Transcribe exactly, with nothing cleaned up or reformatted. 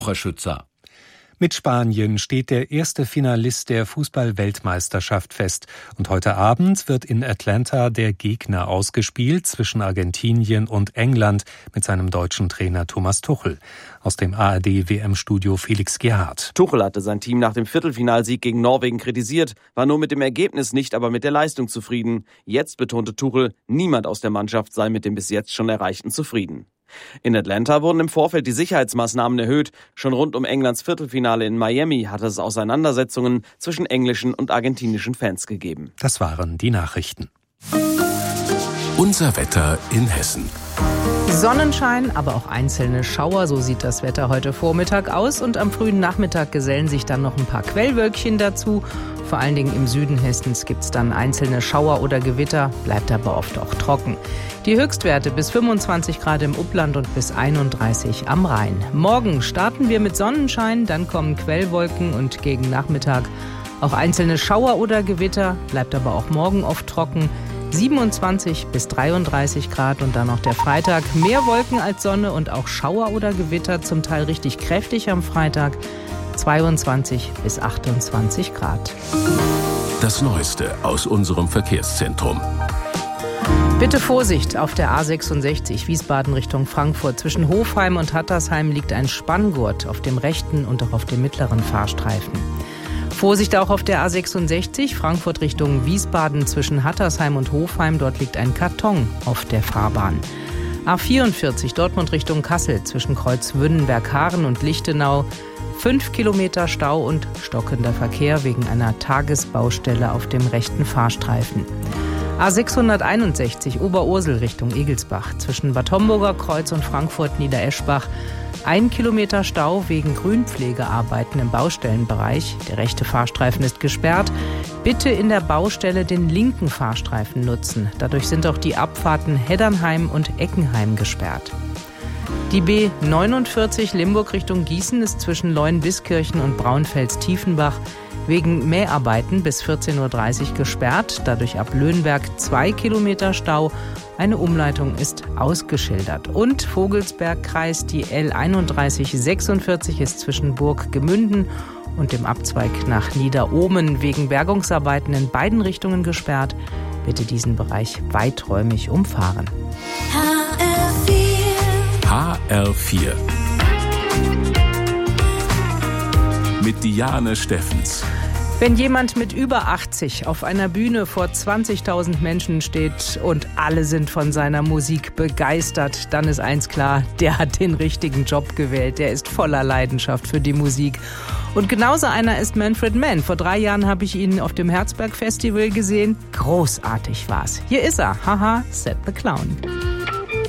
Schützer. Mit Spanien steht der erste Finalist der Fußball-Weltmeisterschaft fest. Und heute Abend wird in Atlanta der Gegner ausgespielt zwischen Argentinien und England mit seinem deutschen Trainer Thomas Tuchel. Aus dem A R D-W M-Studio Felix Gerhardt. Tuchel hatte sein Team nach dem Viertelfinalsieg gegen Norwegen kritisiert, war nur mit dem Ergebnis nicht, aber mit der Leistung zufrieden. Jetzt betonte Tuchel, niemand aus der Mannschaft sei mit dem bis jetzt schon Erreichten zufrieden. In Atlanta wurden im Vorfeld die Sicherheitsmaßnahmen erhöht. Schon rund um Englands Viertelfinale in Miami hatte es Auseinandersetzungen zwischen englischen und argentinischen Fans gegeben. Das waren die Nachrichten. Unser Wetter in Hessen. Sonnenschein, aber auch einzelne Schauer, so sieht das Wetter heute Vormittag aus. Und am frühen Nachmittag gesellen sich dann noch ein paar Quellwölkchen dazu. Vor allen Dingen im Süden Hessens gibt es dann einzelne Schauer oder Gewitter, bleibt aber oft auch trocken. Die Höchstwerte bis fünfundzwanzig Grad im Upland und bis einunddreißig am Rhein. Morgen starten wir mit Sonnenschein, dann kommen Quellwolken und gegen Nachmittag auch einzelne Schauer oder Gewitter, bleibt aber auch morgen oft trocken. siebenundzwanzig bis dreiunddreißig Grad und dann noch der Freitag. Mehr Wolken als Sonne und auch Schauer oder Gewitter, zum Teil richtig kräftig am Freitag. zweiundzwanzig bis achtundzwanzig Grad. Das Neueste aus unserem Verkehrszentrum. Bitte Vorsicht auf der A sechsundsechzig Wiesbaden Richtung Frankfurt. Zwischen Hofheim und Hattersheim liegt ein Spanngurt auf dem rechten und auch auf dem mittleren Fahrstreifen. Vorsicht auch auf der A sechsundsechzig Frankfurt Richtung Wiesbaden zwischen Hattersheim und Hofheim. Dort liegt ein Karton auf der Fahrbahn. A vierundvierzig Dortmund Richtung Kassel zwischen Kreuz Wünnenberg-Haaren und Lichtenau. Fünf Kilometer Stau und stockender Verkehr wegen einer Tagesbaustelle auf dem rechten Fahrstreifen. A sechshunderteinundsechzig Oberursel Richtung Egelsbach zwischen Bad Homburger Kreuz und Frankfurt Niedereschbach. Ein Kilometer Stau wegen Grünpflegearbeiten im Baustellenbereich. Der rechte Fahrstreifen ist gesperrt. Bitte in der Baustelle den linken Fahrstreifen nutzen. Dadurch sind auch die Abfahrten Heddernheim und Eckenheim gesperrt. Die B neunundvierzig Limburg Richtung Gießen ist zwischen Leuen-Biskirchen und Braunfels-Tiefenbach wegen Mäharbeiten bis vierzehn Uhr dreißig gesperrt. Dadurch ab Löhnberg zwei Kilometer Stau. Eine Umleitung ist ausgeschildert. Und Vogelsbergkreis, die L einunddreißig sechsundvierzig ist zwischen Burg Gemünden und dem Abzweig nach Niederohmen wegen Bergungsarbeiten in beiden Richtungen gesperrt. Bitte diesen Bereich weiträumig umfahren. H R vier mit Diane Steffens. Wenn jemand mit über achtzig auf einer Bühne vor zwanzigtausend Menschen steht und alle sind von seiner Musik begeistert, dann ist eins klar, der hat den richtigen Job gewählt. Der ist voller Leidenschaft für die Musik. Und genauso einer ist Manfred Mann. Vor drei Jahren habe ich ihn auf dem Herzberg Festival gesehen. Großartig war's. Hier ist er. Haha, Set the Clown.